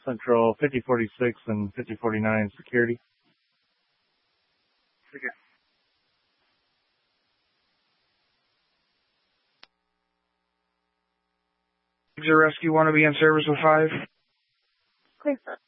Central 5046 and 5049 security. Okay. Exit Rescue 1 to be in service with 5. Clear, sir.